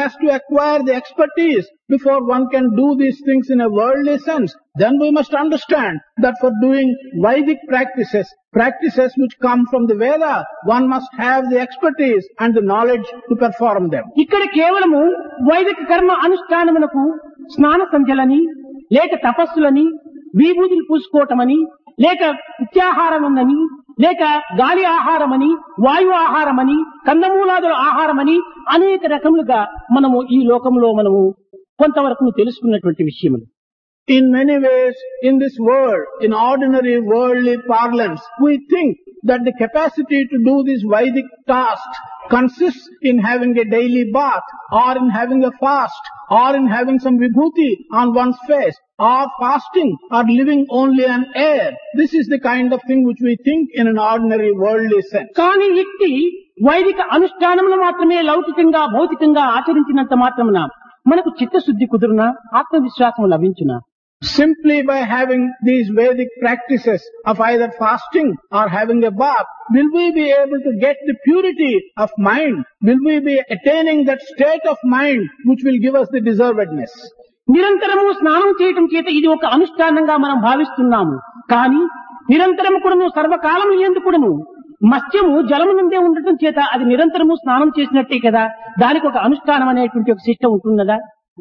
has to acquire the expertise before one can do these things in a worldly sense. Then we must understand that for doing Vedic practices, practices which come from the Veda, one must have the expertise and the knowledge to perform them. ఇక్కడ కేవలము వైదిక కర్మ అనుష్ఠానమునకు స్నాన సంధ్యలని లేక తపస్సులని విభూతిని పూసుకోవటమని లేక నిత్యాహారమని లేక గాలి ఆహారమని వాయు ఆహారమని కందమూలాదుల ఆహారమని అనేక రకములుగా మనము ఈ లోకంలో మనము కొంతవరకు తెలుసుకున్నటువంటి విషయములు. In many ways, in this world, in ordinary worldly parlance, we think that the capacity to do these Vedic tasks consists in having a daily bath, or in having a fast, or in having some vibhuti on one's face, or fasting, or living only on air. This is the kind of thing which we think in an ordinary worldly sense. కానీ ఇట్టి వైదిక అనుష్ఠానములు మాత్రమే లౌకికంగా భౌతికంగా ఆచరించినంత మాత్రమున మనకు చిత్తశుద్ధి కుదురునా, ఆత్మవిశ్వాసం లభించునా? Simply by having these Vedic practices of either fasting or having a bath, will we be able to get the purity of mind? Will we be attaining that state of mind which will give us the deservedness? నిరంతరము స్నానం చేయటం చేత ఇది ఒక అనుష్ఠానంగా మనం భావిస్తున్నాము. కానీ నిరంతరము కూడాను సర్వకాలము యందు కూడాను మత్స్యము జలము నుండే ఉండటం చేత అది నిరంతరము స్నానం చేసినట్టే కదా, దానికి ఒక అనుష్ఠానం అనేటువంటి ఒక system ఉంటున్నదా?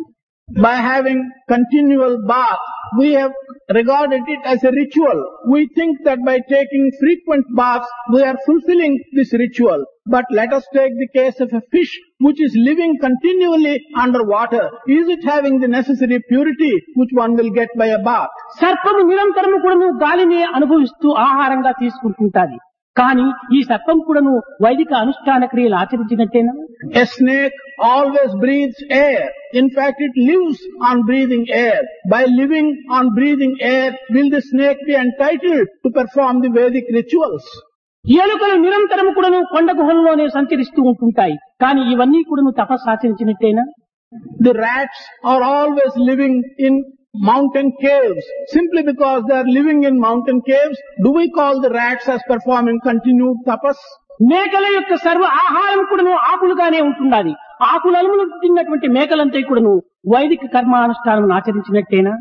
By having continual bath, we have regarded it as a ritual. We think that by taking frequent baths, we are fulfilling this ritual. But let us take the case of a fish which is living continually under water. Is it having the necessary purity which one will get by a bath? సర్పము నిరంతరము కూడాను గాలిని అనుభవిస్తూ ఆహారంగా తీసుకుంటుంటాది. కానీ ఈ సర్పం కూడాను వైదిక అనుష్ఠాన క్రియలు ఆచరించినట్టేనా? A snake always breathes air. In fact, it lives on breathing air. By living on breathing air, will the snake be entitled to perform the Vedic rituals? ఎలుకలు నిరంతరము కూడాను కొండ గుహల్లోనే సంచరిస్తూ ఉంటుంటాయి. కానీ ఇవన్నీ కూడాను తపస్సు ఆచరించినట్టేనా? The rats are always living in mountain caves. Simply because they are living in mountain caves, do we call the rats as performing continued tapas? మేకల యొక్క సర్వ ఆహారం కూడాను ఆకులుగానే ఉంటున్నది. ఆకులను తిన్నటువంటి మేకలంతా కూడాను వైదిక కర్మానుష్ఠానం ఆచరించినట్టేనా?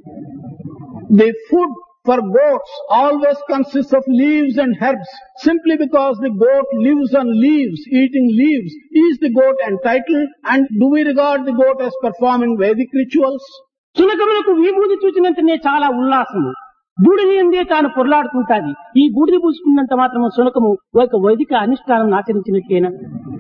The food for goats always consists of leaves and herbs. Simply because the goat lives on leaves, eating leaves, is the goat entitled, and do we regard the goat as performing Vedic rituals? సునకములకు విభూతి చూసినంతనే చాలా ఉల్లాసము. బూడిది ఎందే తాను పొరలాడుతుంటాది. ఈ బూడిది పూసుకున్నంత మాత్రము సునకము ఒక వైదిక అనుష్ఠానం ఆచరించినట్టేనా?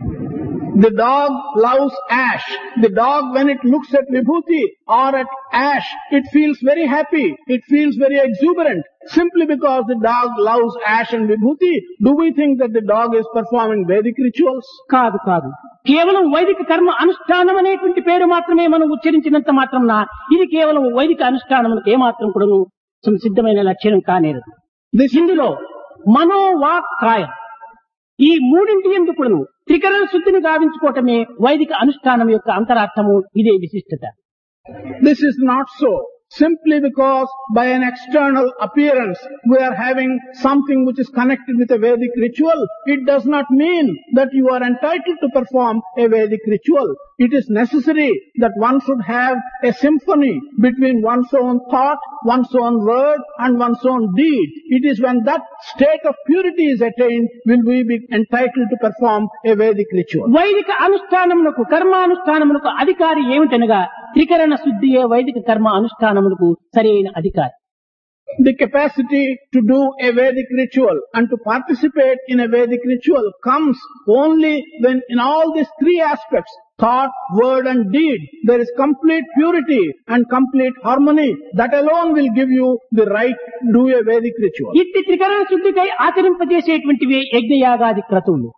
The dog loves ash. The dog, when it looks at vibhuti or at ash, it feels very happy. It feels very exuberant. Simply because the dog loves ash and vibhuti, do we think that the dog is performing Vedic rituals? కాదు కాదు. కేవలం వైదిక కర్మ అనుష్ఠానం అనేటువంటి పేరు మాత్రమే మనం ఉచ్చరించినంత మాత్రం ఇది కేవలం వైదిక అనుష్ఠానములకు ఏమాత్రం కూడా సిద్ధమైన లక్షణం కానేరదు. ఇందులో మనో వాక్ కాయం ఈ మూడింటి యందు కూడాను త్రికరణ శుద్ధిని గావించుకోవటమే వైదిక అనుష్ఠానం యొక్క అంతరార్థము. ఇదే విశిష్టత. This is not so. Simply because by an external appearance we are having something which is connected with a Vedic ritual, it does not mean that you are entitled to perform a Vedic ritual. It is necessary that one should have a symphony between one's own thought, one's own word and one's own deed. It is when that state of purity is attained will we be entitled to perform a Vedic ritual. వైదిక అనుష్ఠానములకు కర్మానుష్ఠానములకు అధికారి ఏమిటనగా త్రికరణ శుద్ధియే వైదిక కర్మ అనుష్ఠానములకు సరైన అధికారి. The capacity to do a Vedic ritual and to participate in a Vedic ritual comes only when in all these three aspects, thought, word and deed, there is complete purity and complete harmony. That alone will give you the right to do a Vedic ritual. ఇట్టి త్రికరణ శుద్ధికై ఆచరింపజేసేటువంటివి యజ్ఞయాగాది క్రతువులు.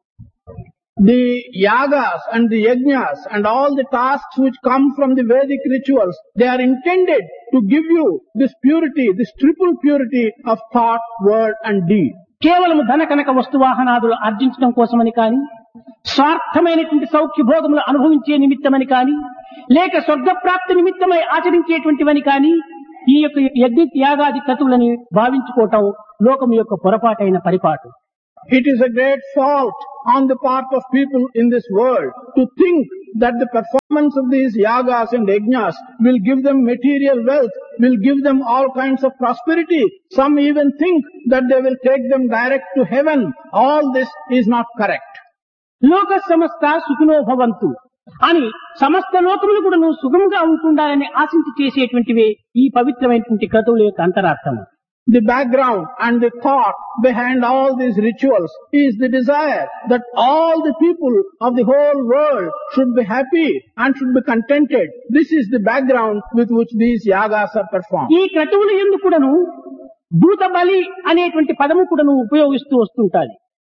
The yagas and the yajnas and all the tasks which come from the Vedic rituals, they are intended to give you this purity, this triple purity of thought, word and deed. కేవలం ధన కనక వస్తువాహనాదులు ఆర్జించడం కోసమని కానీ, స్వార్థమైనటువంటి సౌఖ్య భోగములు అనుభవించే నిమిత్తమని కానీ, లేక స్వర్గప్రాప్తి నిమిత్తమై ఆచరించేటువంటివని కానీ ఈ యొక్క యజ్ఞ యాగాది క్రతువులని భావించుకోవటం లోకం యొక్క పొరపాటైన పరిపాటు. It is a great fault on the part of people in this world to think that the performance of these yagas and yajnas will give them material wealth, will give them all kinds of prosperity. Some even think that they will take them direct to heaven. All this is not correct. లోక సమస్త సుఖినో భవంతు అని సమస్త లోకములు కూడా నువ్వు సుఖంగా ఉంటుండాలని ఆశించి చేసేటువంటివే ఈ పవిత్రమైనటువంటి క్రతువుల యొక్క అంతరార్థము. The background and the thought behind all these rituals is the desire that all the people of the whole world should be happy and should be contented. This is the background with which these yagas are performed. ఈ క్రతువుల యందు కూడాను భూత బలి అనేటువంటి పదము కూడాను ఉపయోగిస్తూ వస్తుంటాది.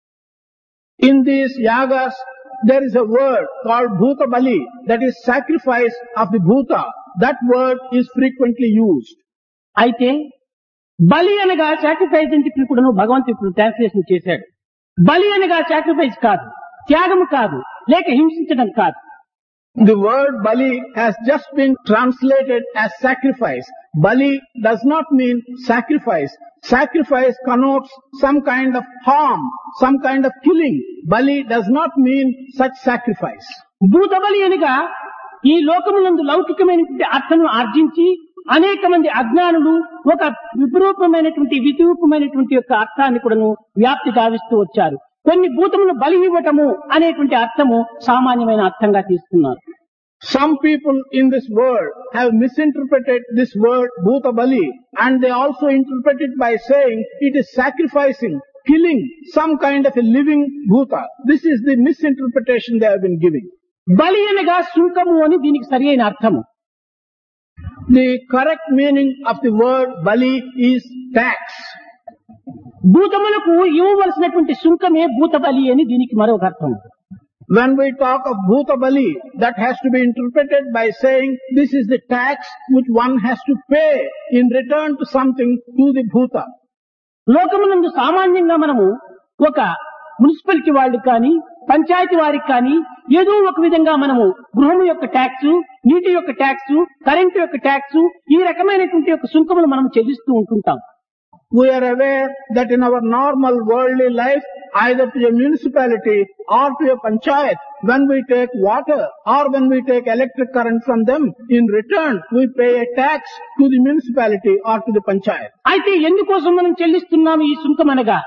In these yagas, there is a word called bhuta bali, that is sacrifice of the bhuta. That word is frequently used. అయితే బలి అనగా సాక్రిఫైస్ అని చెప్పి కూడా భగవంతుడు ట్రాన్స్లేషన్ చేశాడు. బలి అనగా సాక్రిఫైస్ కాదు, త్యాగము కాదు, లేక హింసించడం కాదు. The word bali has just been translated as sacrifice. Bali does not mean sacrifice. Sacrifice connotes some kind of harm, some kind of killing. Bali does not mean such sacrifice. భూత బలి అనగా ఈ లోకమునందు లౌకికమైనటువంటి అర్థమును ఆర్జించి అనేక మంది అజ్ఞానులు ఒక విరూపమైనటువంటి యొక్క అర్థాన్ని కూడాను వ్యాప్తి గావిస్తూ వచ్చారు. కొన్ని భూతములను బలి ఇవ్వటము అనేటువంటి అర్థము సామాన్యమైన అర్థంగా తీసుకున్నారు. Some people in this world have misinterpreted this word bhuta bali, and they also interpret it by saying it is sacrificing, killing some kind of a living bhuta. This is the misinterpretation they have been giving. బలి అనగా సుంకము అని దీనికి సరి అయిన అర్థము. The correct meaning of the word bali is tax. భూతములకు ఇవ్వవలసినటువంటి సుంకమే భూత బలి అని దీనికి మరొక అర్థం. When we talk of bhuta bali, that has to be interpreted by saying this is the tax which one has to pay in return to something to the bhuta. లోకమునందు సామాన్యంగా మనము ఒక మున్సిపాలిటీ వాళ్ళకి కానీ పంచాయతీ వారికి కానీ ఏదో ఒక విధంగా మనము గృహం యొక్క ట్యాక్స్, నీటి యొక్క ట్యాక్స్, కరెంటు యొక్క ట్యాక్స్, ఈ రకమైనటువంటి యొక్క సుంకములు మనం చెల్లిస్తూ ఉంటుంటాం. We are aware that in our normal worldly life, either to a municipality or to a panchayat, when we take water or when we take electric current from them, in return we pay a tax to the municipality or to the panchayat. అయితే ఎందుకోసం మనం చెల్లిస్తున్నాము ఈ సుంకం అనగా,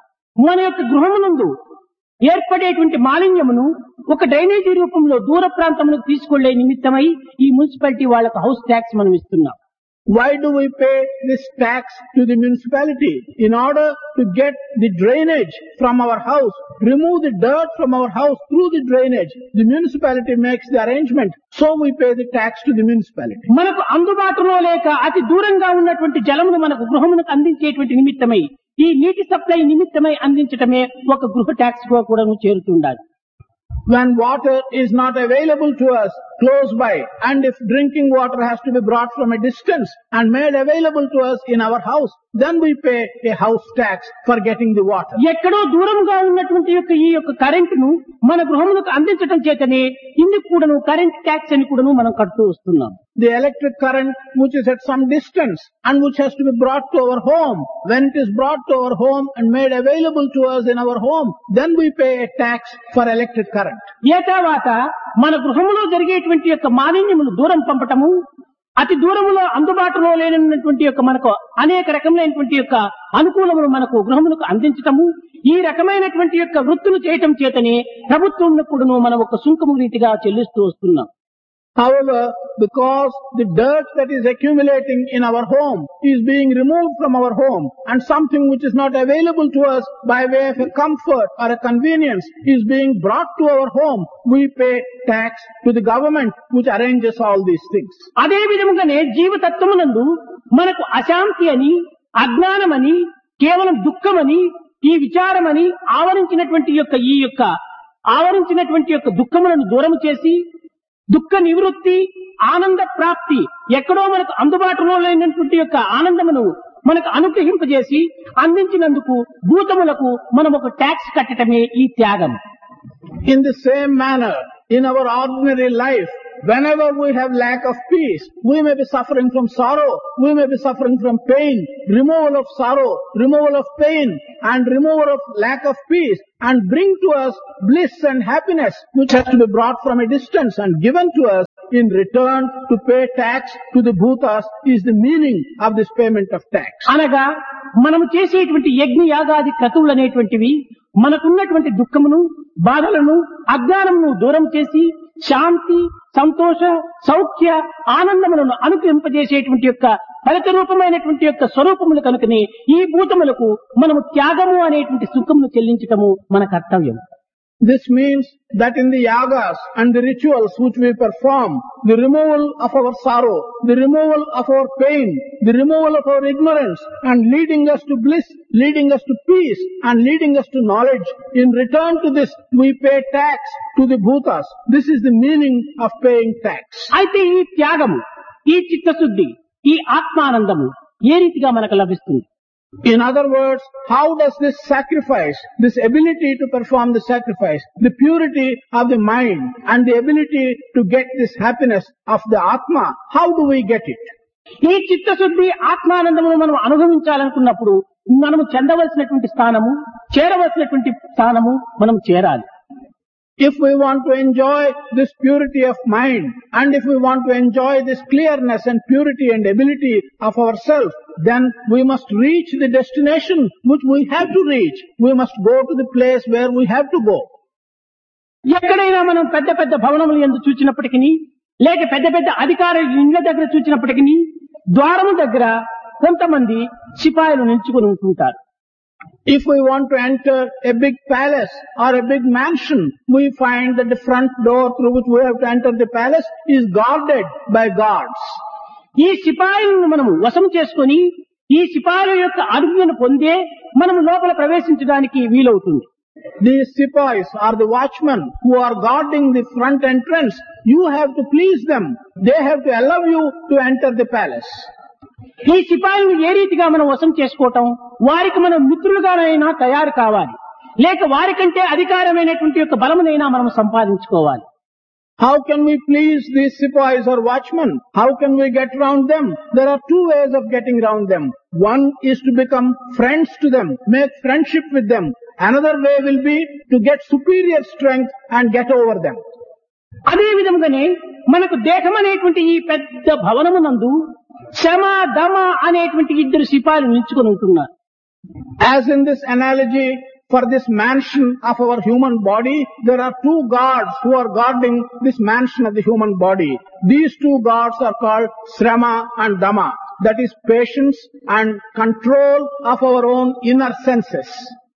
మన యొక్క గృహమునందు ఏర్పడేటువంటి మాలిన్యమును ఒక డ్రైనేజీ రూపంలో దూర ప్రాంతములకు తీసుకెళ్లే నిమిత్తమై ఈ మున్సిపాలిటీ వాళ్ళకు హౌస్ ట్యాక్స్ మనం ఇస్తున్నాం. Why do we pay this tax to the municipality? In order to get the drainage from our house, remove the dirt from our house through the drainage. The municipality makes the arrangement, so we pay the tax to the municipality. మనకు అందుబాటులో లేక అతి దూరంగా ఉన్నటువంటి జలమును మనకు గృహమునకు అందించేటువంటి నిమిత్తమై ఈ నీటి సప్లై నిమిత్తమై అందించటమే ఒక గృహ ట్యాక్స్ కూడా చేరుతుండాలి. When water is not available to us close by, and if drinking water has to be brought from a distance and made available to us in our house, then we pay a house tax for getting the water. ఎక్కడో దూరంగా ఉన్నటువంటి ఈ యొక్క కరెంటును మన గృహమునకు అందించడం చేతనే ఇందుకు కూడాను కరెంట్ ట్యాక్స్ అని కూడాను మనం కడుతూ వస్తున్నాం. The electric current which is at some distance and which has to be brought to our home, when it is brought to our home and made available to us in our home, then we pay a tax for electric current. ఏ తర్వాత మన గృహములో జరిగేటువంటి యొక్క మాలిన్యములు దూరం పంపటము, అతి దూరములో అందుబాటులో లేనటువంటి యొక్క మనకు అనేక రకమైనటువంటి యొక్క అనుకూలములు మనకు గృహములకు అందించటము, ఈ రకమైనటువంటి యొక్క వృత్తులు చేయటం చేతనే ప్రభుత్వం కూడాను మనం ఒక సుంకము రీతిగా చెల్లిస్తూ వస్తున్నాం. However, because the dirt that is accumulating in our home is being removed from our home, and something which is not available to us by way of a comfort or a convenience is being brought to our home, we pay tax to the government which arranges all these things. అదే విధముగానే జీవతత్వమునందు మనకు అశాంతి అని, అజ్ఞానమని, కేవలం దుఃఖమని, ఈ విచారమని ఆవరించినటువంటి యొక్క దుఃఖములను దూరం చేసి దుఃఖ నివృత్తి, ఆనంద ప్రాప్తి, ఎక్కడో మనకు అందుబాటులో లేనటువంటి యొక్క ఆనందమును మనకు అనుగ్రహింపజేసి అందించినందుకు భూతములకు మనం ఒక ట్యాక్స్ కట్టడమే ఈ త్యాగం. In the same manner, in our ordinary life, whenever we have lack of peace, we may be suffering from sorrow, we may be suffering from pain. Removal of sorrow, removal of pain, and removal of lack of peace, and bring to us bliss and happiness, which has to be brought from a distance and given to us in return to pay tax to the bhutas, is the meaning of this payment of tax. అనగా మనం చేసేటువంటి యజ్ఞ యాగాది క్రతువులు అనేటువంటివి మనకున్నటువంటి దుఃఖమును, బాధలను, అజ్ఞానమును దూరం చేసి శాంతి, సంతోష, సౌఖ్య, ఆనందములను అనుగ్రహింపజేసేటువంటి యొక్క ఫలిత రూపమైనటువంటి యొక్క స్వరూపములు కనుకనే ఈ భూతములకు మనము త్యాగము అనేటువంటి సుఖమును చెల్లించటము మన కర్తవ్యం. This means that in the yagas and the rituals which we perform, the removal of our sorrow, the removal of our pain, the removal of our ignorance, and leading us to bliss, leading us to peace, and leading us to knowledge, in return to this we pay tax to the bhutas. This is the meaning of paying tax. అయితే ఈ త్యాగము, ఈ చిత్తశుద్ధి, ఈ ఆత్మానందము ఏ రీతిగా మనకు లభిస్తుంది? In other words, how does this sacrifice, this ability to perform the sacrifice, the purity of the mind and the ability to get this happiness of the Atma, how do we get it? ఈ చిత్తశుద్ధి ఆత్మానందమును మనం అనుభవించాలనుకున్నప్పుడు మనము చెందవలసినటువంటి స్థానము, చేరవలసినటువంటి స్థానము మనం చేరాలి. If we want to enjoy this purity of mind, and if we want to enjoy this clearness and purity and ability of ourselves, then we must reach the destination which we have to reach. We must go to the place where we have to go. ఎక్కడైనా మనం పెద్ద పెద్ద భవనములు యందు చూచినప్పటికీ, లేక పెద్ద పెద్ద అధికారుల ఇండ్ల దగ్గర చూచినప్పటికీ, ద్వారము దగ్గర కొంతమంది సిపాయిలు నిల్చుకొని ఉంటుంటారు. If we want to enter a big palace or a big mansion, we find that the front door through which we have to enter the palace is guarded by guards. ఈ సిపాయిలను మనము వశం చేసుకొని ఈ సిపాయిల యొక్క అనుజ్ఞను పొందే మనం లోపల ప్రవేశించడానికి వీలవుతుంది. These sipais are the watchmen who are guarding the front entrance. You have to please them. They have to allow you to enter the palace. ఈ సిపాయిలను ఏ రీతిగా మనం వశం చేసుకోవటం, వారికి మనం మిత్రులుగానైనా తయారు కావాలి, లేక వారికంటే అధికారమైనటువంటి యొక్క బలమునైనా మనం సంపాదించుకోవాలి. How can we please these sipais or watchmen? How can we get round them? There are two ways of getting round them. One is to become friends to them, make friendship with them. Another way will be to get superior strength and get over them. అదే విధంగానే మనకు దేహం అనేటువంటి ఈ పెద్ద భవనమునందు శమ, దమ అనేటువంటి ఇద్దరు సిపాయిలు నిల్చుకొని ఉంటున్నారు. As in this analogy, for this mansion of our human body, there are two guards who are guarding this mansion of the human body. These two guards are called Srama and Dama. That is patience and control of our own inner senses.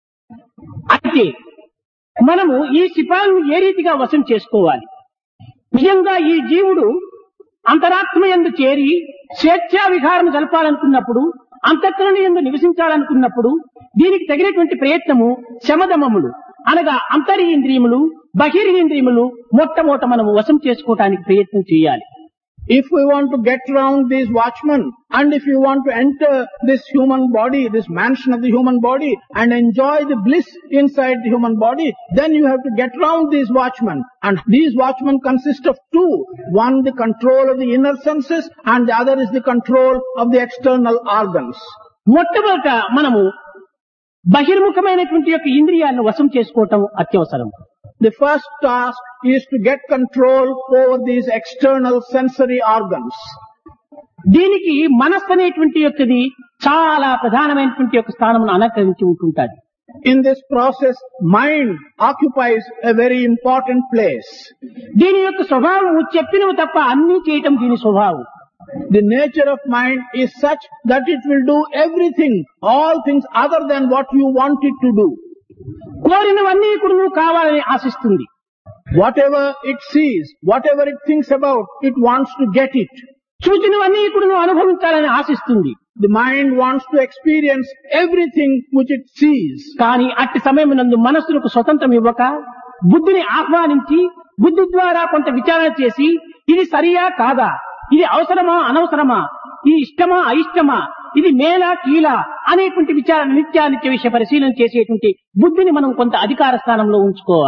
అయితే మనము ఈ సిపాయిలను ఏ రీతిగా వశం చేసుకోవాలి? నిజంగా ఈ జీవుడు అంతరాత్మ యందు చేరి స్వేచ్ఛా విహారం జరపాలనుకున్నప్పుడు, అంతఃకరణ యందు నివసించాలనుకున్నప్పుడు దీనికి తగినటువంటి ప్రయత్నము శమదమములు అనగా అంతరింద్రియములు, బహిరింద్రియములు మొట్టమొదట మనము వశం చేసుకోవటానికి ప్రయత్నం చేయాలి. If we want to get round these watchmen, and if you want to enter this human body, this mansion of the human body, and enjoy the bliss inside the human body, then you have to get round these watchmen. And these watchmen consist of two. One, the control of the inner senses, and the other is the control of the external organs. మొట్టమొదట మనము బహిర్ముఖమైనటువంటి యొక్క ఇంద్రియాలను వశం చేసుకోవటం అత్యవసరం. The first task is to get control over these external sensory organs. దీనికి మనస్సు అనేటువంటి యొక్కది చాలా ప్రధానమైనటువంటి యొక్క స్థానమును అలంకరించి ఉంటుంటాది. In this process, mind occupies a very important place. దీని యొక్క స్వభావం చెప్పినవి తప్ప అన్నీ చేయటం దీని స్వభావం. The nature of mind is such that it will do everything, all things other than what you want it to do. కోరినవన్నీ కూడా కావాలని ఆశిస్తుంది. Whatever it sees, whatever it thinks about, it wants to get it. చూచినవన్నీ కూడా అనుభవించాలని ఆశిస్తుంది. The mind wants to experience everything which it sees. కానీ అట్టి సమయమునందు మనస్సుకు స్వతంత్రం ఇవ్వక బుద్ధిని ఆహ్వానించి బుద్ధి ద్వారా కొంత విచారణ చేసి ఇది సరియా కాదా, ఇది అవసరమా అనవసరమా, ఇది ఇష్టమా అయిష్టమా, ఇది మేలా కీలా అనేటువంటి విచారణ నిత్యానిత్య విషయ పరిశీలన చేసేటువంటి బుద్ధిని మనం కొంత అధికార స్థానంలో ఉంచుకోవాలి.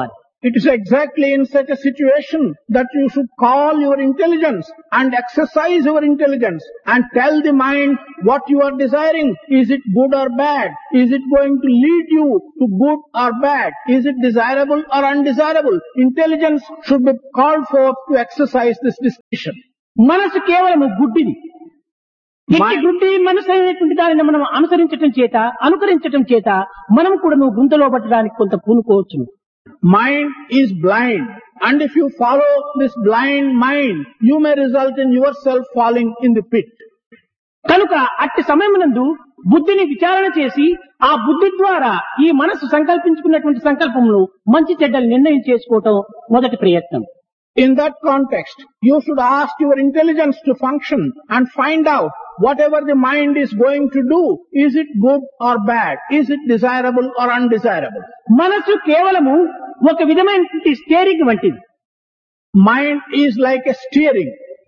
It is exactly in such a situation that you should call your intelligence and exercise your intelligence and tell the mind what you are desiring. Is it good or bad? Is it going to lead you to good or bad? Is it desirable or undesirable? Intelligence should be called forth to exercise this decision. మనసు కేవలము గుడ్డిది. ఎట్టి గుడ్డి మనసు అనేటువంటి దానిని మనం అనుసరించటం చేత అనుకరించటం చేత మనం కూడా నువ్వు గుంతలో పట్టడానికి కొంత పూనుకోవచ్చును. Mind is blind, and if you follow this blind mind, you may result in yourself falling in the pit. కనుక అట్టి సమయమునందు బుద్ధిని విచారణ చేసి ఆ బుద్ధి ద్వారా ఈ మనసు సంకల్పించుకున్నటువంటి సంకల్పమును మంచి చెడ్డలు నిర్ణయం చేసుకోవటం మొదటి ప్రయత్నం. In that context, you should ask your intelligence to function and find out whatever the mind is going to do, is it good or bad? Is it desirable or undesirable? మనసు కేవలము ఒక విధమైనటువంటి స్టీరింగ్ వంటిది. Mind is like a steering.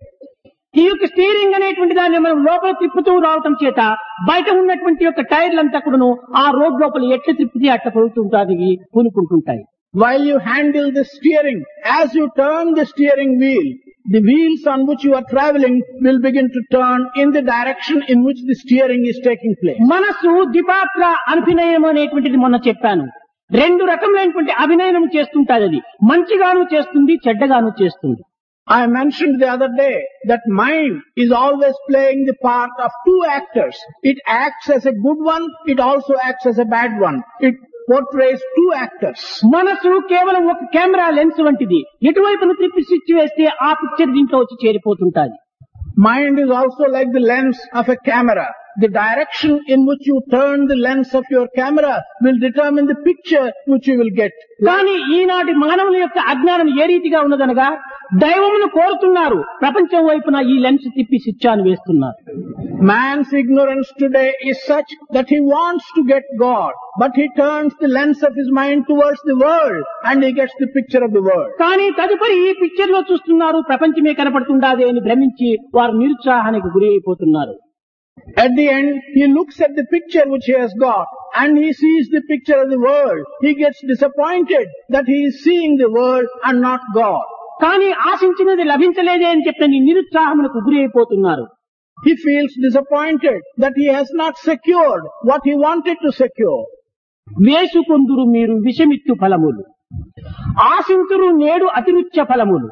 ఈ యొక్క steering అనేటువంటి దాన్ని మనం లోపల తిప్పుతూ రావటం చేత బయట ఉన్నటువంటి యొక్క టైర్లంతా కూడాను ఆ రోడ్ లోపల ఎట్లా తిప్పితే అట్లా పోతుంటాయి, పూనుకుంటుంటాయి. While you handle the steering, as you turn the steering wheel, the wheels on which you are traveling will begin to turn in the direction in which the steering is taking place. మనసు ద్విపాత్ర అభినయం అనేటువంటిది మొన్న చెప్పాను. రెండు రకములైనటువంటి అభినయం చేస్తుంటాది. అది మంచిగాను చేస్తుంది, చెడ్డగాను చేస్తుంది. I mentioned the other day that mind is always playing the part of two actors. It acts as a good one, it also acts as a bad one. It portrays two actors. మనసు కేవలం ఒక camera lens వంటిది. ఎటువైపును తిప్పి switch వేస్తే ఆ picture దీంట్లో వచ్చి చేరిపోతుంటాది. Mind is also like the lens of a camera. The direction in which you turn the lens of your camera will determine the picture which you will get. కానీ ఈనాటి మానవుల యొక్క అజ్ఞానం ఏ రీతిగా ఉన్నదనగా దైవమును కోరుతున్నారు, ప్రపంచం వైపున ఈ లెన్స్ తిప్పి స్విచ్ ఆన్ వేస్తున్నారు. Man's ignorance today is such that he wants to get God, but he turns the lens of his mind towards the world and he gets the picture of the world. కానీ తదుపరి ఈ picture లో చూస్తున్నారు, ప్రపంచమే కనపడుతుండాది అని భ్రమించి వారు నిరుత్సాహానికి గురి అయిపోతున్నారు. At the end, he looks at the picture which he has got and he sees the picture of the world. He gets disappointed that he is seeing the world and not God. కానీ ఆశించినది లభించలేదే అని చెప్పని నిరుత్సాహములకు గురి అయిపోతున్నారు. He feels disappointed that he has not secured what he wanted to secure. వేసుకొందురు మీరు విషమిత్తు ఫలములు, ఆశింతురు నేడు అతిరుచ్య ఫలములు,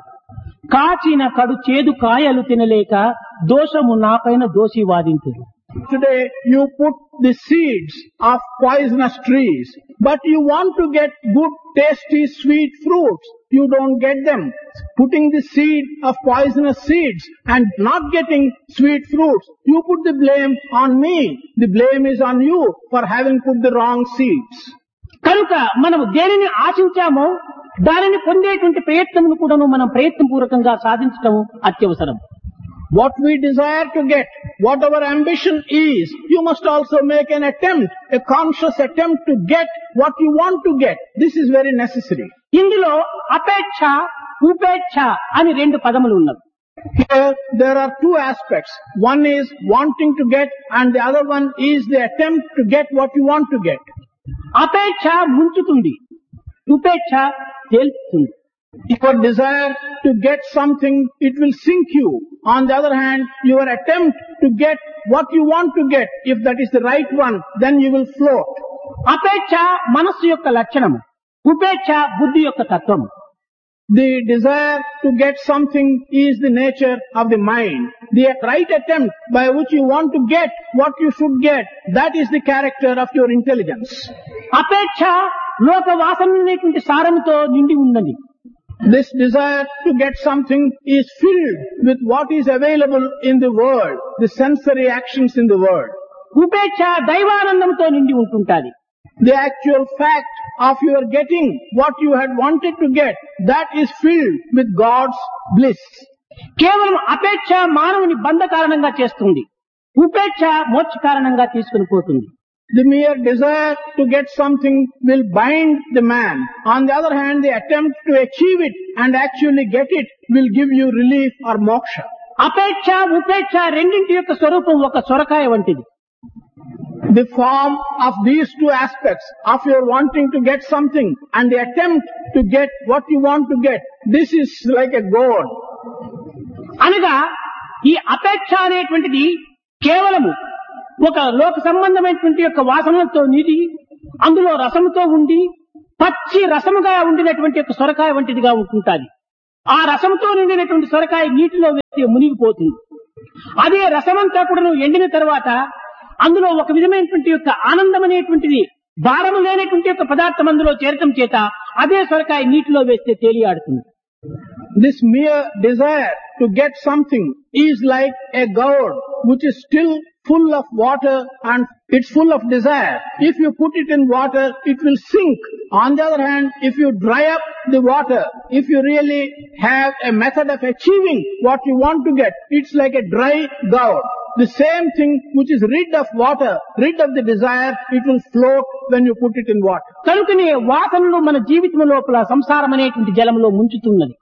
కాచిన కడు చేదు కాయలు తినలేక దోషము నాపైన దోషి వాదింతురు. Today you put the seeds of poisonous trees, but you want to get good, tasty, sweet fruits. You don't get them. Putting the seed of poisonous seeds and not getting sweet fruits, you put the blame on me. The blame is on you for having put the wrong seeds. కనుక మనము దేనిని ఆశించామో దానిని పొందేటువంటి ప్రయత్నమును కూడాను మనం ప్రయత్నపూర్వకంగా సాధించడం అత్యవసరం. What we desire to get, what our ambition is, you must also make an attempt, a conscious attempt to get what you want to get. This is very necessary. ఇందులో అపేక్ష, ఉపేక్ష అని రెండు పదములు ఉన్నవి. Here there are two aspects. One is wanting to get and the other one is the attempt to get what you want to get. అపేక్ష ముంచుతుంది, ఉపేక్ష తేల్చుతుంది. Your desire to get something, it will sink you. On the other hand, your attempt to get what you want to get, if that is the right one, then you will float. అపేక్ష మనస్సు యొక్క లక్షణము, ఉపేక్ష బుద్ధి యొక్క తత్వము. The desire to get something is the nature of the mind. The right attempt by which you want to get what you should get, that is the character of your intelligence. అపేక్ష లోక వాసననేటువంటి సారముతో నిండి ఉన్నది. This desire to get something is filled with what is available in the world, the sensory actions in the world. ఉపేక్ష దైవానందంతో నిండి ఉంటుంటాది. The actual fact of your getting what you had wanted to get, that is filled with God's bliss. కేవలం అపేక్ష మానవుని బంధ కారణంగా చేస్తుంది, ఉపేక్ష మోక్ష కారణంగా తీసుకుని పోతుంది. The mere desire to get something will bind the man. On the other hand, the attempt to achieve it and actually get it will give you relief or moksha. అపేక్ష ఉపేక్ష రెండింటి యొక్క స్వరూపం ఒక సొరకాయ వంటిది. The form of these two aspects of your wanting to get something and the attempt to get what you want to get, this is like a goad. అనగా ఈ అపేక్ష అనేటువంటిది కేవలము ఒక లోక సంబంధమైనటువంటి యొక్క వాసనలతో నీటి అందులో రసముతో ఉండి పచ్చి రసముగా ఉండినటువంటి యొక్క సొరకాయ వంటిదిగా ఉంటుంటాది. ఆ రసంతో నిండినటువంటి సొరకాయ నీటిలో వేసి మునిగిపోతుంది. అదే రసమంతా కూడా ఎండిన తర్వాత అందులో ఒక విధమైనటువంటి యొక్క ఆనందం అనేటువంటిది భారము లేనటువంటి యొక్క పదార్థం అందులో చేరటం చేత అదే సొరకాయ నీటిలో వేస్తే తేలియాడుతుంది. This mere desire to get something is like a gourd which is still full of water and it's full of desire. If you put it in water, it will sink. On the other hand, if you dry up the water, if you really have a method of achieving what you want to get, it's like a dry gourd. The same thing which is rid of water, rid of the desire, it will float when you put it in water. కనుకనే వాసనలు మన జీవితం లోపల సంసారం అనేటువంటి జలంలో ముంచుతున్నది.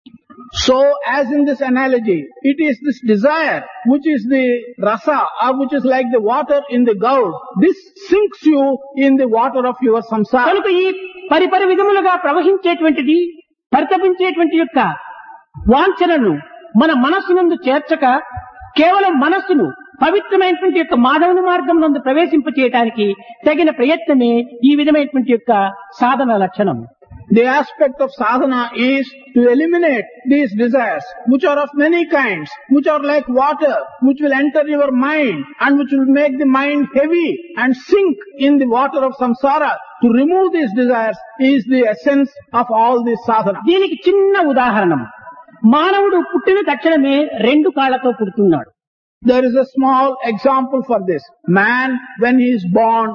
So, as in this analogy, it is this desire which is the rasa or which is like the water in the gourd. This sinks you in the water of your samsara. కనుక ఈ పరిపరి విధములుగా ప్రవహించేటువంటిది పరితపించేటువంటి యొక్క వాంఛనను మన మనస్సునందు చేర్చక కేవలం మనస్సును పవిత్రమైనటువంటి యొక్క మాధవుని మార్గం నందు ప్రవేశింపచేయడానికి తగిన ప్రయత్నమే ఈ విధమైనటువంటి యొక్క సాధన లక్షణం. The aspect of sadhana is to eliminate these desires, which are of many kinds, which are like water, which will enter your mind and which will make the mind heavy and sink in the water of samsara. To remove these desires is the essence of all this sadhana. దీనికి చిన్న ఉదాహరణం. మానవుడు పుట్టిన తక్షణమే రెండు కాళ్లతో పుడుతున్నాడు. There is a small example for this. Man, when he is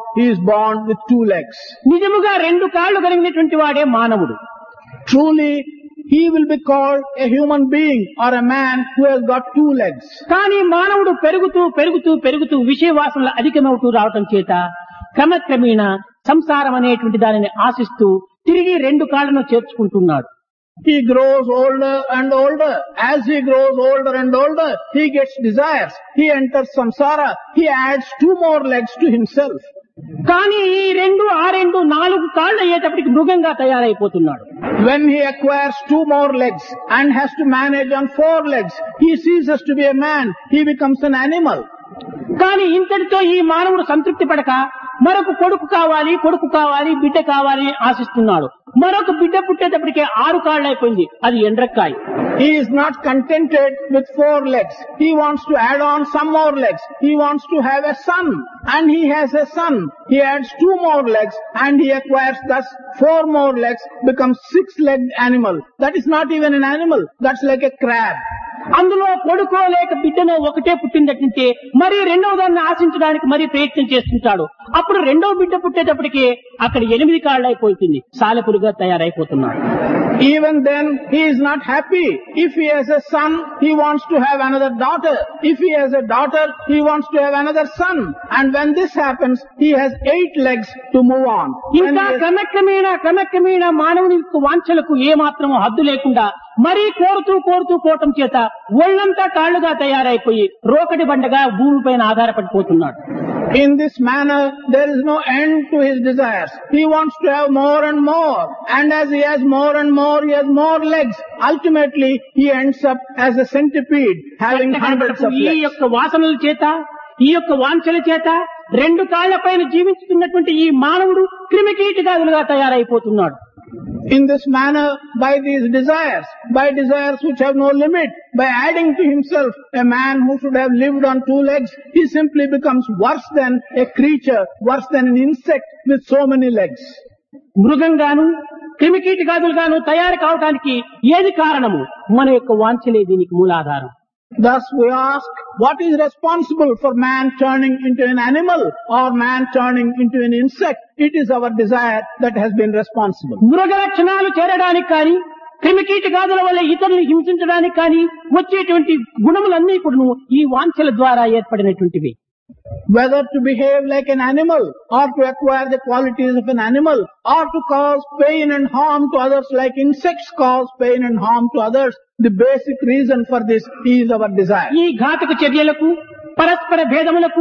born with two legs. నిజముగా రెండు కాళ్ళు కలిగినటువంటి వాడే మానవుడు. Truly, he will be called a human being or a man who has got two legs. కానీ మానవుడు పెరుగుతూ విషయ వాసనలు అధికమవుతూ రావటం చేత క్రమక్రమేణ సంసారం అనేటువంటి దానిని ఆశిస్తూ తిరిగి రెండు కాళ్లను చేర్చుకుంటున్నాడు. He grows older and older. As he grows older and older, he gets desires. He enters samsara. He adds two more legs to himself. కానీ ఈ రెండు నాలుగు కాళ్ళు అయ్యేటప్పటికి మృగంగా తయారైపోతున్నాడు. When he acquires two more legs and has to manage on four legs, he ceases to be a man. He becomes an animal. కానీ ఇంతటితో ఈ మానవుడు సంతృప్తి పడక మరొక కొడుకు కావాలి బిడ్డ కావాలి ఆశిస్తున్నాడు. మరొక బిడ్డ పుట్టేటప్పటికే 6 కాళ్ళు అయిపోయింది. అది ఎండ్రక్కాయ. He is not contented with 4 legs. He wants to add on some more legs. He wants to have a son. And he has a son. He adds 2 more legs and he acquires thus 4 more legs, becomes 6-legged animal. That is not even an animal. That's like a crab. అందులో కొడుకో లేక బిడ్డనో ఒకటే పుట్టిందంటే మరి రెండవ దాన్ని ఆశించడానికి మరి ప్రయత్నం చేస్తుంటాడు. అప్పుడు రెండవ బిడ్డ పుట్టేటప్పటికే అక్కడ 8 కాళ్ళు అయిపోతుంది. సాలెపురుగా తయారైపోతున్నాడు. Even then he is not happy. If he has a son, he wants to have another daughter. If he has a daughter, he wants to have another son. And when this happens, he has 8 legs to move on. ఇంకా క్రమక్రమేణా మానవుని వాంఛలకు ఏ మాత్రమూ హద్దు లేకుండా మరీ కోరుతూ పోవటం చేత ఒళ్ళంతా కాళ్లుగా తయారైపోయి రోకటి బండగా భూమిపైన ఆధారపడిపోతున్నాడు. In this manner, there is no end to his desires. He wants to have more and more. And as he has more and more, he has more legs. Ultimately, he ends up as a centipede, having hundreds of ఈ legs. యొక్క వాసనల చేత ఈ యొక్క వాంఛల చేత 2 కాళ్ల పైన జీవించుతున్నటువంటి ఈ మానవుడు క్రిమికీటకాదులుగా తయారైపోతున్నాడు. In this manner, by these desires which have no limit, by adding to himself a man who should have lived on 2 legs, he simply becomes worse than a creature, worse than an insect with so many legs. మృగంగాను క్రిమికీటకాదులుగాను తయారు కావడానికి ఏది కారణము? మన యొక్క వాంఛలే దీనికి మూలాధారం. Thus we ask, what is responsible for man turning into an animal or man turning into an insect? It is our desire that has been responsible. మృగ లక్షణాలు చేరడానికి కానీ క్రిమికీటకాదుల వల్ల ఇతరులను హింసించడానికి కానీ వచ్చేటువంటి గుణములన్నీ కూడా ఈ వాంఛల ద్వారా ఏర్పడినటువంటివి. Whether to behave like an animal or to acquire the qualities of an animal or to cause pain and harm to others like insects cause pain and harm to others, the basic reason for this is our desire. ఈ ఘాతక చర్యలకు పరస్పర భేదములకు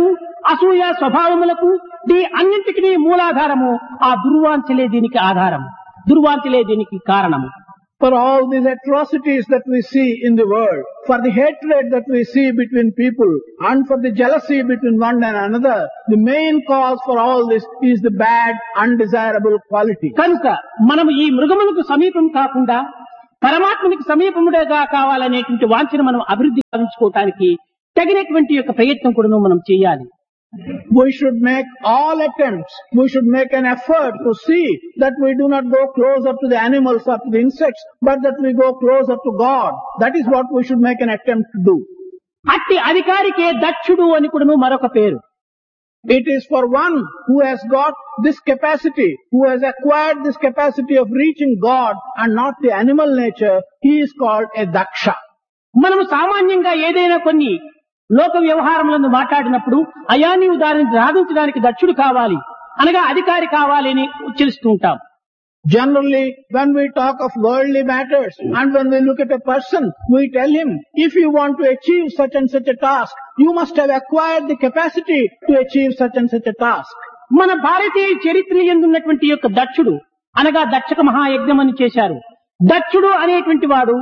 అసూయ స్వభావములకు అన్నింటికి మూలాధారము ఆ దుర్వాంఛలే దీనికి ఆధారము, దుర్వాంఛలే దీనికి కారణము. For all these atrocities that we see in the world, for the hatred that we see between people, and for the jealousy between one and another, the main cause for all this is the bad, undesirable quality. కనుక మనము ఈ మృగములకు సమీపం కాకుండా పరమాత్మనికి సమీపముగా కావాలనేటువంటి వాంఛను మనం అభివృద్ధి సాధించుకోవటానికి తగినటువంటి యొక్క ప్రయత్నం కూడా మనం చేయాలి. We should make all attempts, we should make an effort to see that we do not go closer to the animals or to the insects, but that we go closer to God. That is what we should make an attempt to do. అట్టి అధికారికే దక్షుడు అని కూడా మరొక పేరు. It is for one who has got this capacity, who has acquired this capacity of reaching God and not the animal nature, he is called a daksha. మనము సామాన్యంగా ఏదైనా కొన్ని లోక వ్యవహారములను మాట్లాడినప్పుడు అయా నీవు దానిని సాధించడానికి దక్షుడు కావాలి అనగా అధికారి కావాలి అని ఉచ్చరిస్తూ ఉంటాం. Generally, when we talk of worldly matters and when we look at a person, we tell him, if you want to achieve such and such a task, you must have acquired the capacity to achieve such and such a task. మన భారతీయ చరిత్రలో ఎందున్నటువంటి యొక్క దక్షుడు అనగా దక్షక మహాయజ్ఞం అని చేశారు. దక్షుడు అనేటువంటి వాడు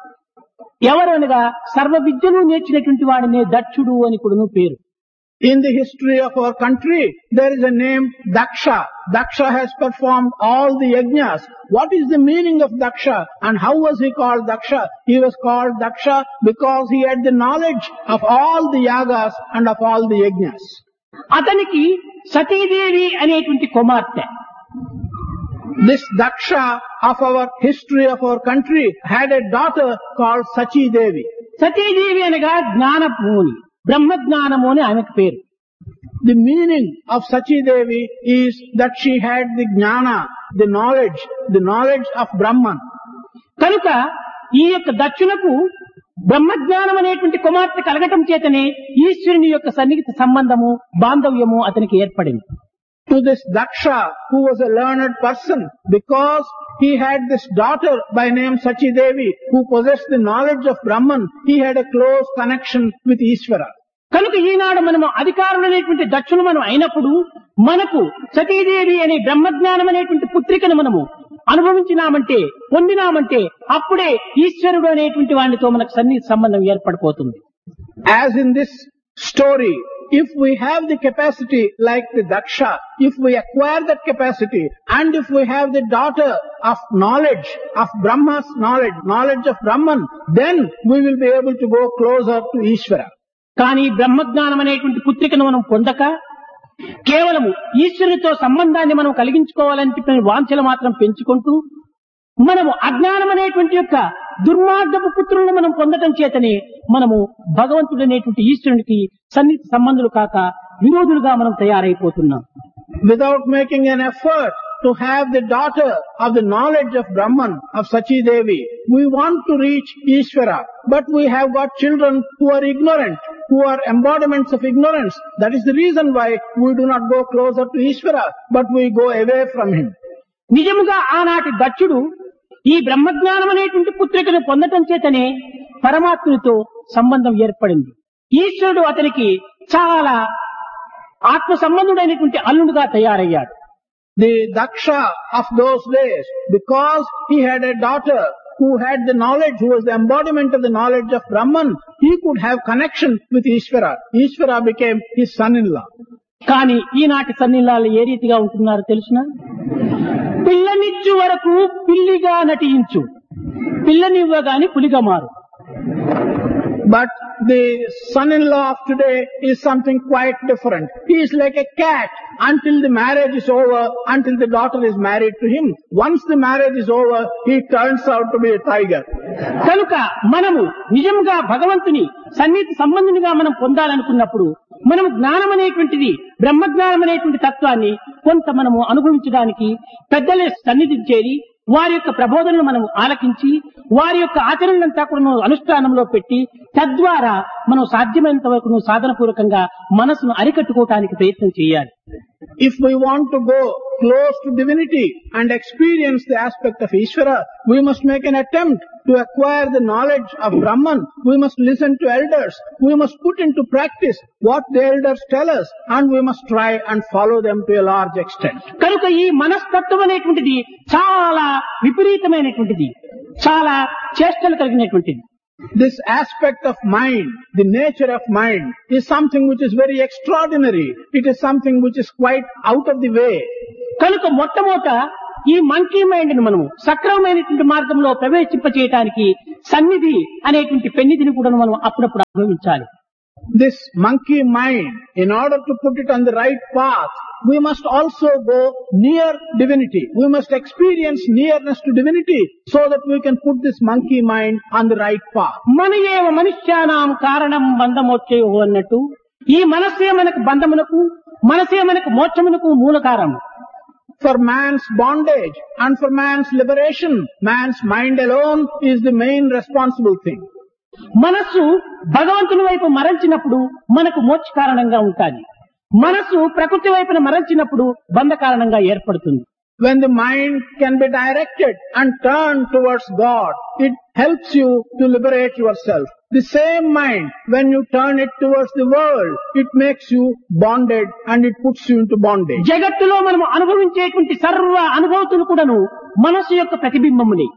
ఎవరనగా సర్వ విద్యను నేర్చినటువంటి వాడినే దక్షుడు అని కూడా పేరు. In the history of our country, there is a name Daksha. Daksha has performed all the yajnas. What is the meaning of Daksha and how was he called Daksha? He was called Daksha because he had the knowledge of all the yagas and of all the yajnas. అతనికి సతీదేవి అనేటువంటి కుమార్తె. This Daksha of our history of our country had a daughter called Sachi Devi. Satidevi అనగా జ్ఞానమూని, బ్రహ్మజ్ఞానము అని ఆమెకు పేరు. The meaning of Sachi Devi is that she had the jnana, the knowledge of Brahman. కనుక ఈ యొక్క దక్షునకు బ్రహ్మజ్ఞానం అనేటువంటి కుమార్తె కలగటం చేతనే ఈశ్వరుని యొక్క సన్నిహిత సంబంధము బాంధవ్యము అతనికి ఏర్పడింది. To this Daksha, who was a learned person, because he had this daughter by name Sachi Devi, who possessed the knowledge of Brahman, he had a close connection with Ishvara. కనుక ఈనాడు మనము అధికారులు అనేటువంటి దక్షులు మనం అయినప్పుడు మనకు సతీదేవి అనే బ్రహ్మజ్ఞానం అనేటువంటి పుత్రికను మనము అనుభవించినామంటే పొందినామంటే అప్పుడే ఈశ్వరుడు అనేటువంటి వాడితో మనకు సన్నిహిత సంబంధం ఏర్పడిపోతుంది. As in this story, if we have the capacity like the Daksha, if we acquire that capacity, and if we have the daughter of knowledge, of Brahma's knowledge of Brahman, then we will be able to go closer to Ishvara. కానీ బ్రహ్మజ్ఞానం అనేటువంటి పుత్రికను మనం పొందక కేవలము ఈశ్వరునితో సంబంధాన్ని మనం కలిగించుకోవాలని వాంఛలు మాత్రం పెంచుకుంటూ మనము అజ్ఞానం అనేటువంటి యొక్క దుర్మార్గపు పుత్రులను మనం పొందటం చేతనే మనము భగవంతుడు అనేటువంటి ఈశ్వరునికి సన్నిహిత సంబంధులు కాక విరోధులుగా మనం తయారైపోతున్నాం. Without making an effort to have the daughter of the knowledge of Brahman, of Sachi Devi, we want to reach Ishvara, but we have got children who are ignorant, who are embodiments of ignorance. That is the reason why we do not go closer to Ishvara, but we go away from him. నిజముగా ఆనాటి దక్షుడు ఈ బ్రహ్మజ్ఞానం అనేటువంటి పుత్రికను పొందటం చేతనే పరమాత్మునితో సంబంధం ఏర్పడింది. ఈశ్వరుడు అతనికి చాలా ఆత్మ సంబంధుడైనటువంటి అల్లుడుగా తయారయ్యాడు. The Daksha of those days, because he had a daughter who had the knowledge, who was the embodiment of the knowledge of Brahman, he could have connection with Ishvara. Ishvara became his son-in-law. కానీ ఈనాటి సన్నిలాలు ఏ రీతిగా ఉంటున్నారో తెలుసునా? పిల్లనిచ్చు వరకు పిల్లిగా నటించు, పిల్లనివ్వగాని పులిగా మారు. But the son-in-law of today is something quite different. He is like a cat until the marriage is over, until the daughter is married to him. Once the marriage is over, he turns out to be a tiger. కనుక మనము నిజంగా భగవంతుని సన్నిహిత సంబంధునిగా మనం పొందాలనుకున్నప్పుడు మనము జ్ఞానం అనేటువంటిది బ్రహ్మజ్ఞానం అనేటువంటి తత్వాన్ని కొంత మనము అనుభవించడానికి పెద్దల సన్నిధి చేరి వారి యొక్క ప్రబోధనలు మనం ఆలకించి వారి యొక్క ఆచరణలంతా కూడా అనుష్ఠానంలో పెట్టి తద్వారా మనం సాధ్యమైనంత వరకు సాధన పూర్వకంగా మనసును అరికట్టుకోవటానికి ప్రయత్నం చేయాలి. If we want to go close to divinity and experience the aspect of Ishvara, we must make an attempt to acquire the knowledge of Brahman. We must listen to elders. We must put into practice what the elders tell us, and we must try and follow them to a large extent. కనుక ఈ మనస్తత్వం అనేటువంటిది చాలా విపరీతమైనటువంటిది, చాలా చేష్టలు కలిగినటువంటిది. This aspect of mind, the nature of mind, is something which is very extraordinary. It is something which is quite out of the way. కనుక మొట్టమొదట ఈ మంకీ మైండ్ ను మనము సక్రమమైనటువంటి మార్గంలో ప్రవేశింపచేయడానికి సన్నిధి అనేటువంటి పెన్నిధిని కూడా మనం అప్పుడప్పుడు అనుభవించాలి. This monkey mind, in order to put it on the right path, we must also go near divinity. We must experience nearness to divinity so that we can put this monkey mind on the right path. మన ఏవ మనుష్యానాం కారణం బంధమోక్షయో అన్నట్టు ఈ మనసే మనకు బంధమునకు, మనసే మనకు మోక్షమునకు మూల కారణం. For man's bondage and for man's liberation, man's mind alone is the main responsible thing. మనస్సు భగవంతుని వైపు మరల్చినప్పుడు మనకు మోక్ష కారణంగా ఉంటుంది. మనస్సు ప్రకృతి వైపున మరల్చినప్పుడు బంధ కారణంగా ఏర్పడుతుంది. When the mind can be directed and turned towards God, it helps you to liberate yourself. The same mind, when you turn it towards the world, it makes you bonded and it puts you into bondage. జగత్తులో మనం అనుభవించేటువంటి సర్వ అనుభూతులు కూడాను మనస్సు యొక్క ప్రతిబింబములే.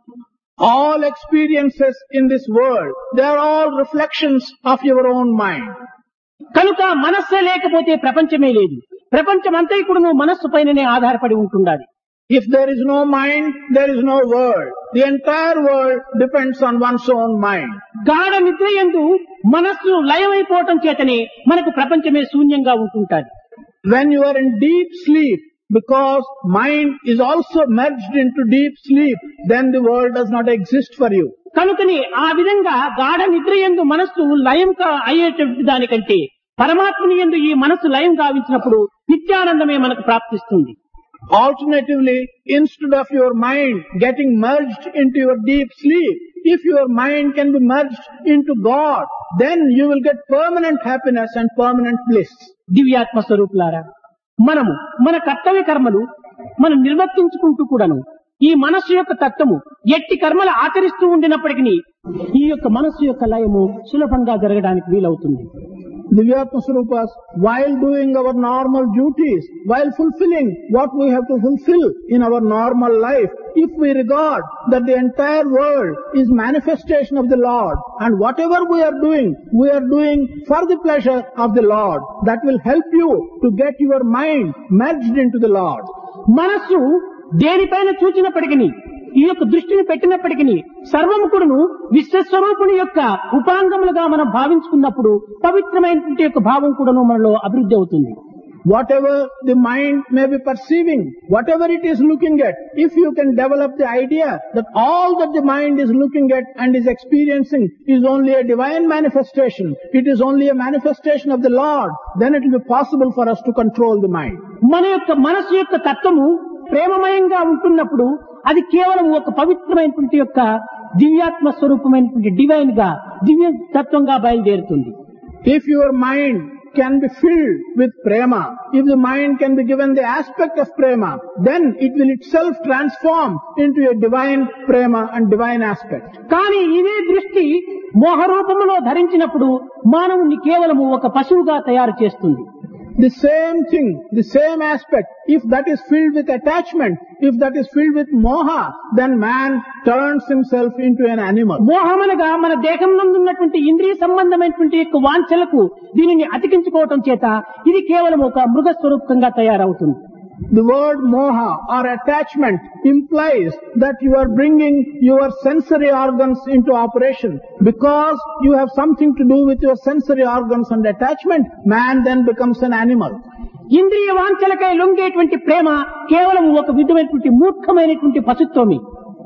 All experiences in this world, they are all reflections of your own mind. కనుక మనస్సే లేకపోతే ప్రపంచమే లేదు. ప్రపంచమంతా కూడా మనస్సు పైననే ఆధారపడి ఉంటుండాలి. If there is no mind, there is no world. The entire world depends on one's own mind. గాఢ నిద్రయందు మనస్సు లయమైపోవటం చేతనే మనకు ప్రపంచమే శూన్యంగా ఉంటుంటాది. When you are in deep sleep, because mind is also merged into deep sleep, then the world does not exist for you. కనుకని ఆ విధంగా గాఢ నిద్రయందు మనస్సు లయం అయ్యేటువంటి దానికంటే పరమాత్మని యందు ఈ మనస్సు లయం గావించినప్పుడు నిత్యానందమే మనకు ప్రాప్తిస్తుంది. Alternatively, instead of your mind getting merged into your deep sleep, if your mind can be merged into God, then you will get permanent happiness and permanent bliss. దివ్యాత్మ స్వరూపులారా, మనము మన కర్తవ్య కర్మలు మనం నిర్వర్తించుకుంటూ కూడాను ఈ మనస్సు యొక్క తత్వము ఎట్టి కర్మలు ఆచరిస్తూ ఉండినప్పటికీ ఈ యొక్క మనస్సు యొక్క లయము సులభంగా జరగడానికి వీలవుతుంది. Divyatma Swarupas, while doing our normal duties, while fulfilling what we have to fulfill in our normal life, if we regard that the entire world is manifestation of the Lord, and whatever we are doing for the pleasure of the Lord, that will help you to get your mind merged into the Lord. మనస్సు దేనిపైన చూచినప్పటికీ ఈ యొక్క దృష్టిని పెట్టినప్పటికీ సర్వము కూడాను విశ్వస్వరూపుని యొక్క ఉపాంగములుగా మనం భావించుకున్నప్పుడు పవిత్రమైనటువంటి యొక్క భావం కూడాను మనలో అభివృద్ధి అవుతుంది. Whatever the mind may be perceiving, whatever it is looking at, if you can develop the idea that all that the mind is looking at and is experiencing is only a divine manifestation, it is only a manifestation of the Lord, then it will be possible for us to control the mind. మన యొక్క మనస్సు యొక్క తత్వము ప్రేమమయంగా ఉంటున్నప్పుడు అది కేవలం ఒక పవిత్రమైనటువంటి యొక్క దివ్యాత్మ స్వరూపమైనటువంటి డివైన్ గా దివ్య తత్వంగా బయలుదేరుతుంది. If your mind can be filled with prema, if the mind can be given the aspect of prema, then it will itself transform into a divine prema and divine aspect. కానీ ఇదే దృష్టి మోహరూపములో ధరించినప్పుడు మానవుని కేవలము ఒక పశువుగా తయారు చేస్తుంది. The same thing, the same aspect, if that is filled with attachment, if that is filled with moha, then man turns himself into an animal. మోహమనగా మన దేహం నందు ఉన్నటువంటి ఇంద్రియ సంబంధమైనటువంటి యొక్క వాంఛలకు దీనిని అతికించుకోవటం చేత ఇది కేవలం ఒక మృగ స్వరూపంగా తయారవుతుంది. The word moha or attachment implies that you are bringing your sensory organs into operation. Because you have something to do with your sensory organs and attachment, man then becomes an animal. ఇంద్రియ వాంఛలకై లొంగేటువంటి ప్రేమ కేవలం ఒక విధమైనటువంటి మూర్ఖమైనటువంటి పశుత్వమే.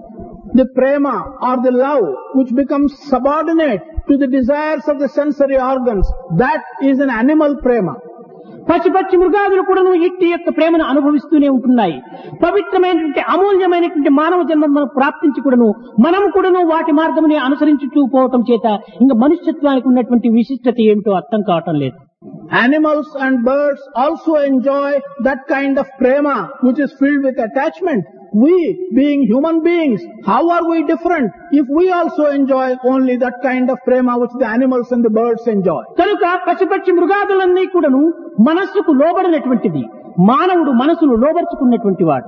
The prema or the love which becomes subordinate to the desires of the sensory organs, that is an animal prema. పశుపక్షి మృగాదులు కూడా ఇట్టి యొక్క ప్రేమను అనుభవిస్తూనే ఉంటున్నాయి. పవిత్రమైనటువంటి అమూల్యమైనటువంటి మానవ జన్మను మనం ప్రాప్తించి కూడాను మనము కూడాను వాటి మార్గముని అనుసరించుతూ పోవటం చేత ఇంకా మనుష్యత్వానికి ఉన్నటువంటి విశిష్టత ఏమిటో అర్థం కావటం లేదు. Animals and birds also enjoy that kind of prema which is filled with attachment. We, being human beings, how are we different if we also enjoy only that kind of prema which the animals and the birds enjoy? కనుక పశుపక్షి మృగాదులన్నీ కూడాను మనస్సుకు లోబడినటువంటిది. మానవుడు మనసును లోబర్చుకున్నటువంటి వాడు.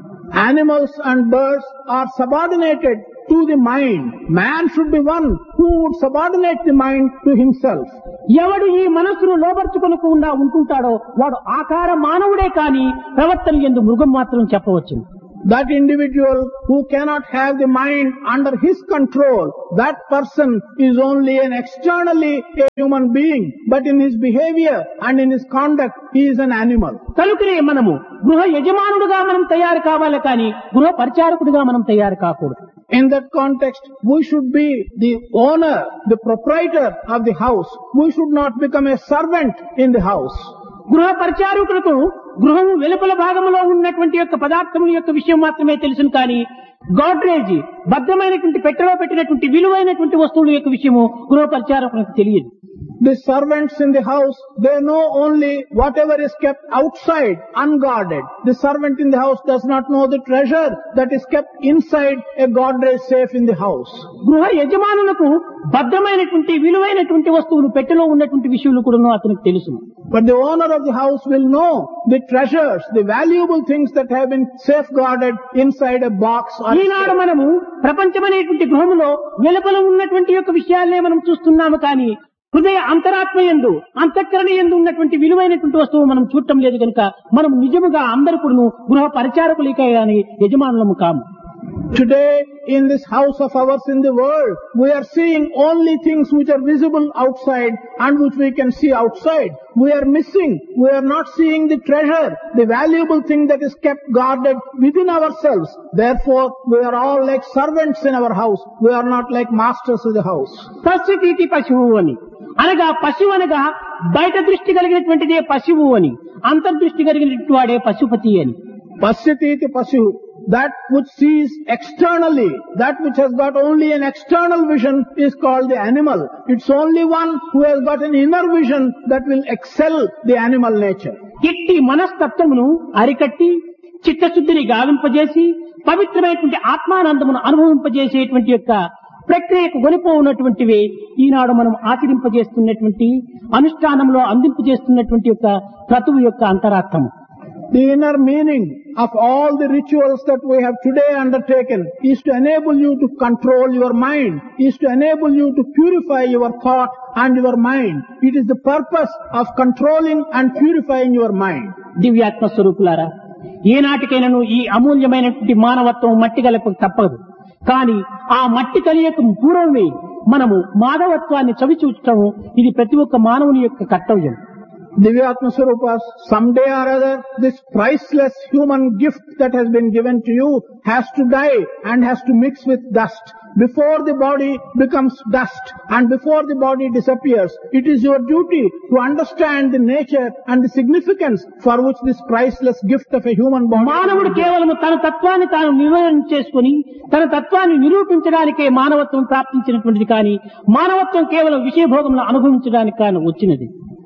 Animals and birds are subordinated to the mind. Man should be one who would subordinate the mind to himself. ఎవడు ఈ మనస్సును లోబర్చుకొనకుండా ఉంటుంటాడో వాడు ఆకార మానవుడే కాని ప్రవర్తన యందు మృగం మాత్రం చెప్పవచ్చు. That individual who cannot have the mind under his control, that person is only an externally a human being, but in his behavior and in his conduct he is an animal. కనుకనే మనము గృహ యజమానుడుగా మనం తయారు కావాలి కానీ గృహ పరిచారకుడిగా మనం తయారు కాకూడదు. In that context, we should be the owner, the proprietor of the house. We should not become a servant in the house. గృహ పరిచారకులకు గృహం వెలుపల భాగంలో ఉన్నటువంటి యొక్క పదార్థం యొక్క విషయం మాత్రమే తెలుసును కానీ గోడ్రేజ్ భద్రమైనటువంటి పెట్టెలో పెట్టినటువంటి విలువైనటువంటి వస్తువుల యొక్క విషయము గృహ పరిచారకులకు తెలియదు. The servants in the house, they know only whatever is kept outside, unguarded. The servant in the house does not know the treasure that is kept inside a Godrej safe in the house. గృహ యజమానులకు భద్రమైనటువంటి విలువైనటువంటి వస్తువులు పెట్టెలో ఉన్నటువంటి విషయాలు కూడా అతనికి తెలుసు. But the owner of the house will know the treasures, the valuable things that have been safeguarded inside a box or ఈనాడు మనము ప్రపంచమనేటువంటి గృహములో వెలుపల ఉన్నటువంటి యొక్క విషయాలనే మనం చూస్తున్నాము కానీ హృదయ అంతరాత్మయందు అంతఃకరణయందు ఉన్నటువంటి విలువైనటువంటి వస్తువు మనం చూడటం లేదు కనుక మనం నిజముగా అందరూ కూడా గృహ పరిచారకులకే గాని యజమానులము కాము. Today, in this house of ours in the world, we are seeing only things which are visible outside and which we can see outside. We are missing, we are not seeing the treasure, the valuable thing that is kept guarded within ourselves. Therefore, we are all like servants in our house. We are not like masters of the house. పశ్చితీతి పశువు అని అనగా పశువు అనగా బయట దృష్టి కలిగినటువంటిదే పశువు అని, అంతర్దృష్టి కలిగినటువంటి వాడే పశుపతి అని. Pasyatiti pashu, that which sees externally, that which has got only an external vision is called the animal. It's only one who has got an inner vision that will excel the animal nature. ఇట్టి మనస్తత్వమును అరికట్టి చిత్తశుద్ధిని గావింపజేసి పవిత్రమైనటువంటి ఆత్మానందమును అనుభవింపజేసేటువంటి యొక్క ప్రక్రియకు కొనిపోవున్నటువంటివి ఈనాడు మనం ఆచరింపజేస్తున్నటువంటి అనుష్ఠానంలో అందింపజేస్తున్నటువంటి యొక్క క్రతువు యొక్క అంతరార్థము. The inner meaning of all the rituals that we have today undertaken is to enable you to control your mind, is to enable you to purify your thought and your mind. It is the purpose of controlling and purifying your mind. దివ్యాత్మ స్వరూపులారా, ఏనాటికైనాను ఈ అమూల్యమైనటువంటి మానవత్వం మట్టి కలపక తప్పదు. కానీ ఆ మట్టి కలియక పూర్వమే మనము మానవత్వాన్ని చవిచూచటం ఇది ప్రతి ఒక్క మానవుని యొక్క కర్తవ్యం. Divyatma Swarupas, someday or other, this priceless human gift that has been given to you has to die and has to mix with dust. Before the body becomes dust and before the body disappears, it is your duty to understand the nature and the significance for which this priceless gift of a human body. మానవుడు కేవలం తన తత్వాన్ని తాను నిర్వహణ చేసుకుని తన తత్వాన్ని నిరూపించడానికే మానవత్వం ప్రాప్తించినటువంటిది కానీ మానవత్వం కేవలం విషయభోగంలో అనుభవించడానికి కానీ వచ్చినది.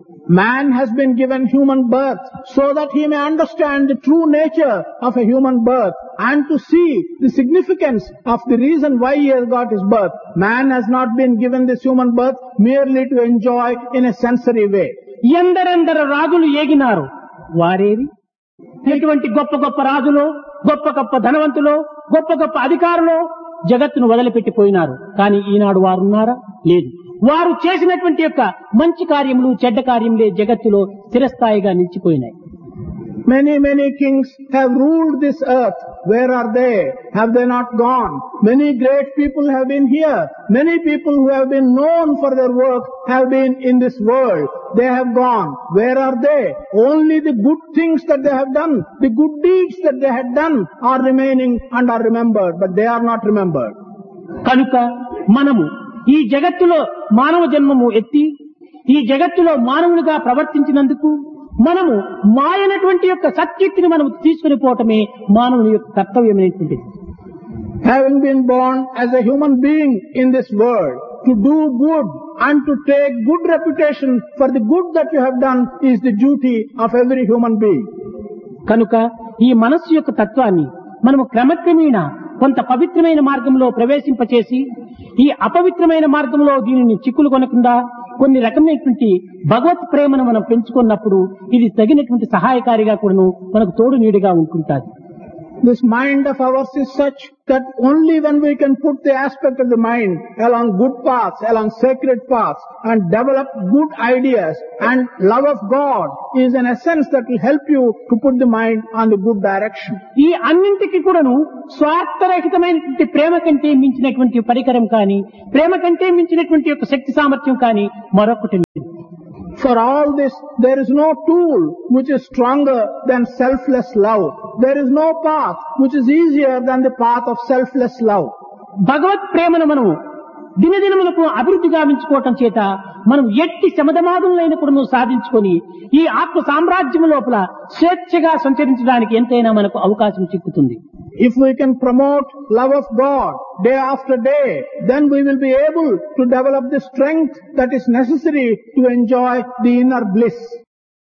Man has been given human birth so that he may understand the true nature of a human birth and to see the significance of the reason why he has got his birth. Man has not been given this human birth merely to enjoy in a sensory way. ఎందరెందరు రాజులు ఏగినారు వారేది? ఇటువంటి గొప్ప గొప్ప రాజులు, గొప్ప గొప్ప ధనవంతులు, గొప్ప గొప్ప అధికారులు జగత్తును వదిలిపెట్టిపోయినారు. కానీ ఈనాడు వారున్నారా? లేదు. వారు చేసినటువంటి యొక్క మంచి కార్యములు చెడ్డ కార్యములే జగత్తులో స్థిరస్థాయిగా నిలిచిపోయినాయి. Many kings have ruled this earth. Where are they? Have they not gone? Many great people have been here. Many people who have been known for their work have been in this world. They have gone. Where are they? Only the good things that they have done, the good deeds that they had done are remaining and are remembered, but they are not remembered. కనుక మనము ఈ జగత్తులో మానవ జన్మము ఎత్తి ఈ జగత్తులో మానవునిగా ప్రవర్తించినందుకు మనము మాయనటువంటి యొక్క సత్యక్తిని మనం తీసుకుని పోవటమే మానవుని యొక్క కర్తవ్యమైనటువంటిది. Having been born as a human being in this world, to do good and to take good reputation for the good that you have done is the duty of every human being. కనుక ఈ మనస్సు యొక్క తత్వాన్ని మనము క్రమక్రమేణా కొంత పవిత్రమైన మార్గంలో ప్రవేశింపచేసి ఈ అపవిత్రమైన మార్గంలో దీనిని చిక్కులు కొనకుండా కొన్ని రకమైనటువంటి భగవత్ ప్రేమను మనం పెంచుకున్నప్పుడు ఇది తగినటువంటి సహాయకారిగా కూడాను మనకు తోడు నీడిగా ఉంటుంటుంది. This mind of ours is such that only when we can put the aspect of the mind along good paths, along sacred paths, and develop good ideas and love of God is an essence that will help you to put the mind on the good direction. ఈ అన్నింటికి కూడాను స్వార్థరహితమైనటువంటి ప్రేమ కంటే మించినటువంటి పరికరం కానీ, ప్రేమ కంటే మించినటువంటి యొక్క శక్తి సామర్థ్యం కానీ మరొకటి లేదు. For all this, there is no tool which is stronger than selfless love. There is no path which is easier than the path of selfless love. భగవత్ ప్రేమను మనము దినదినములకు అభివృద్ధి గావించుకోవటం చేత మనం ఎట్టి శమధమాదులైనప్పుడు సాధించుకొని ఈ ఆత్మ సామ్రాజ్యం లోపల స్వేచ్ఛగా సంచరించడానికి ఎంతైనా మనకు అవకాశం చిక్కుతుంది. If we can promote love of God day after day, then we will be able to develop the strength that is necessary to enjoy the inner bliss.